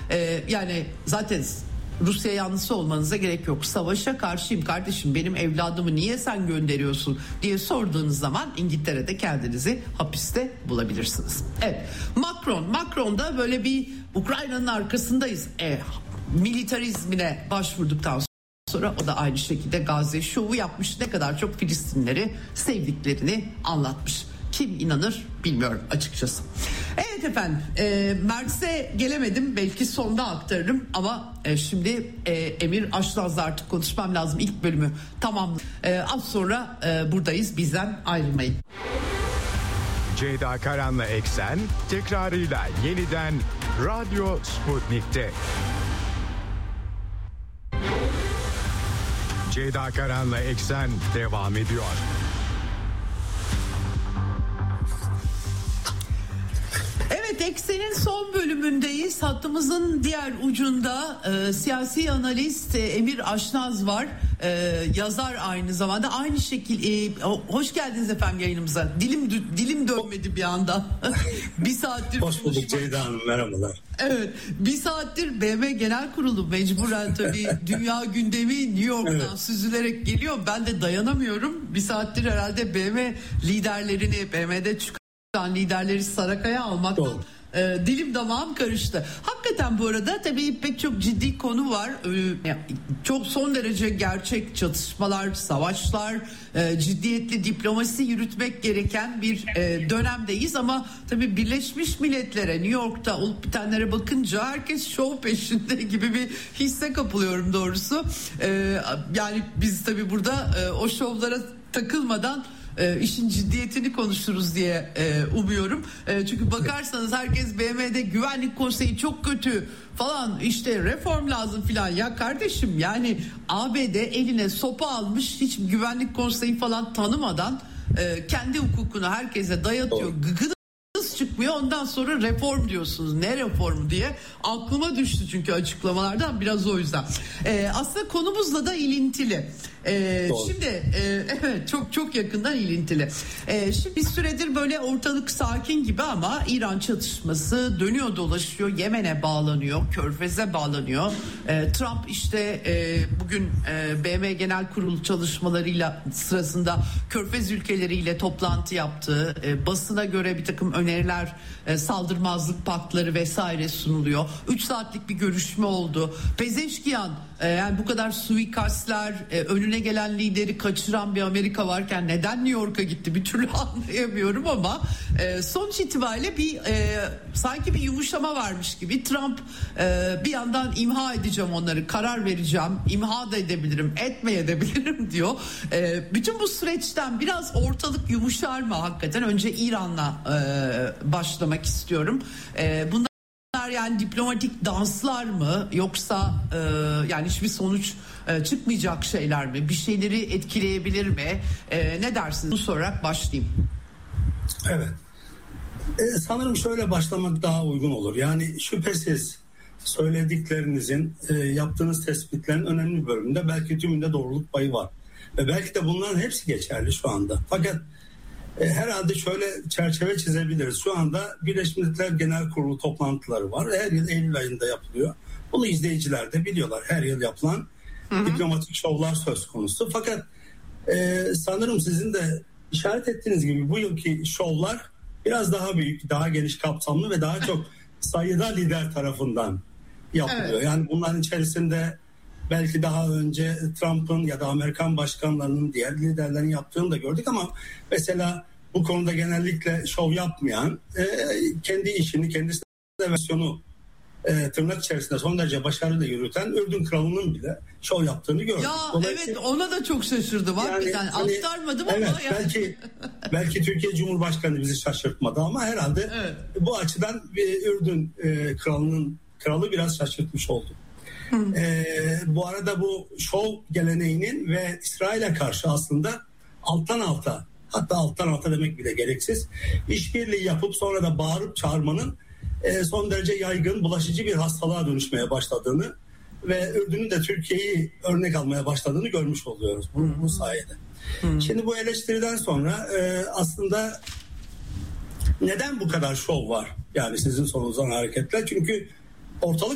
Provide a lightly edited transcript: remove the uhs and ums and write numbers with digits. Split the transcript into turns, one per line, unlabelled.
Yani zaten Rusya yanlısı olmanıza gerek yok. Savaşa karşıyım kardeşim, benim evladımı niye sen gönderiyorsun diye sorduğunuz zaman İngiltere'de kendinizi hapiste bulabilirsiniz. Evet, Macron da böyle bir Ukrayna'nın arkasındayız militarizmine başvurduktan sonra o da aynı şekilde Gazze şovu yapmış, ne kadar çok Filistinleri sevdiklerini anlatmış. Kim inanır bilmiyorum açıkçası. Evet efendim, Mert'e gelemedim, belki sonda aktarırım ama şimdi Emir Aşnaz'la artık konuşmam lazım. İlk bölümü tamam. Az sonra buradayız, bizden ayrılmayın.
Ceyda Karan'la Eksen tekrarıyla yeniden Radyo Sputnik'te. Ceyda Karan'la Eksen devam ediyor.
Evet, Eksen'in son bölümündeyiz. Hattımızın diğer ucunda siyasi analist Emir Aşnaz var. Yazar aynı zamanda. Aynı şekilde hoş geldiniz efendim yayınımıza. Dilim dönmedi bir anda. Bir saattir.
Hoş bulduk Ceyda Hanım, merhabalar.
Evet, bir saattir BM Genel Kurulu mecburen tabii dünya gündemi New York'tan süzülerek geliyor. Ben de dayanamıyorum. Bir saattir herhalde BM liderlerini, BM'de çıkan liderleri Sarakaya almaktan dilim damağım karıştı. Hakikaten bu arada tabii pek çok ciddi konu var. Çok son derece gerçek çatışmalar, savaşlar, ciddiyetli diplomasi yürütmek gereken bir dönemdeyiz ama tabii Birleşmiş Milletler'e, New York'ta olup bitenlere bakınca herkes şov peşinde gibi bir hisse kapılıyorum doğrusu. Yani biz tabii burada o şovlara takılmadan işin ciddiyetini konuşuruz diye umuyorum. Çünkü bakarsanız herkes BM'de Güvenlik Konseyi çok kötü falan, işte reform lazım filan. Ya kardeşim, yani ABD eline sopa almış, hiç Güvenlik Konseyi falan tanımadan kendi hukukunu herkese dayatıyor. Gıgıdız çıkmıyor, ondan sonra reform diyorsunuz. Ne reformu diye aklıma düştü çünkü açıklamalardan, biraz o yüzden. Aslında konumuzla da ilintili. Şimdi evet, çok yakından ilintili. Şimdi bir süredir böyle ortalık sakin gibi ama İran çatışması dönüyor dolaşıyor, Yemen'e bağlanıyor, Körfez'e bağlanıyor. Trump işte bugün BM Genel Kurulu çalışmalarıyla sırasında Körfez ülkeleriyle toplantı yaptı. Basına göre bir takım öneriler, saldırmazlık paktları vesaire sunuluyor. 3 saatlik bir görüşme oldu. Pezeşkiyan, yani bu kadar suikastler, önüne gelen lideri kaçıran bir Amerika varken neden New York'a gitti bir türlü anlayamıyorum ama sonuç itibariyle bir sanki bir yumuşama varmış gibi. Trump bir yandan imha edeceğim onları, karar vereceğim, imha da edebilirim, etmeyebilirim diyor. Bütün bu süreçten biraz ortalık yumuşar mı hakikaten? Önce İran'la başlamak istiyorum. Bunlar yani diplomatik danslar mı, yoksa yani hiçbir sonuç çıkmayacak şeyler mi? Bir şeyleri etkileyebilir mi? Ne dersiniz? Bu sorarak başlayayım.
Evet. Sanırım şöyle başlamak daha uygun olur. Yani şüphesiz söylediklerinizin, yaptığınız tespitlerin önemli bir bölümünde, belki tümünde doğruluk payı var. Ve belki de bunların hepsi geçerli şu anda. Fakat herhalde şöyle çerçeve çizebiliriz. Şu anda Birleşmiş Milletler Genel Kurulu toplantıları var. Her yıl Eylül ayında yapılıyor. Bunu izleyiciler de biliyorlar. Her yıl yapılan diplomatik şovlar söz konusu. Fakat sanırım sizin de işaret ettiğiniz gibi bu yılki şovlar biraz daha büyük, daha geniş kapsamlı ve daha çok sayıda lider tarafından yapılıyor. Evet. Yani bunların içerisinde belki daha önce Trump'ın ya da Amerikan başkanlarının, diğer liderlerin yaptığını da gördük ama mesela bu konuda genellikle şov yapmayan, kendi işini, kendisi versiyonu tırnak içerisinde son derece başarılı yürüten Ürdün kralının bile şov yaptığını gördük.
Ya evet, ona da çok şaşırdım. Yani, aktarmadım
evet,
ama yani. Belki
Türkiye Cumhurbaşkanı bizi şaşırtmadı ama herhalde bu açıdan Ürdün kralı biraz şaşırtmış oldu. Bu arada bu şov geleneğinin ve İsrail'e karşı aslında alttan alta demek bile gereksiz işbirliği yapıp sonra da bağırıp çağırmanın son derece yaygın, bulaşıcı bir hastalığa dönüşmeye başladığını ve Ürdün'ün de Türkiye'yi örnek almaya başladığını görmüş oluyoruz bu sayede. Şimdi bu eleştiriden sonra aslında neden bu kadar şov var? Yani sizin sorunuzdan hareketle, çünkü ortalık